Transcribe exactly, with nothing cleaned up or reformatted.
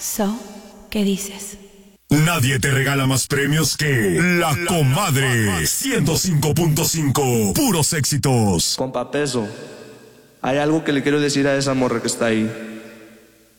So, ¿qué dices? Nadie te regala más premios que La Comadre ciento cinco punto cinco. Puros éxitos. Compa Peso, hay algo que le quiero decir a esa morra que está ahí.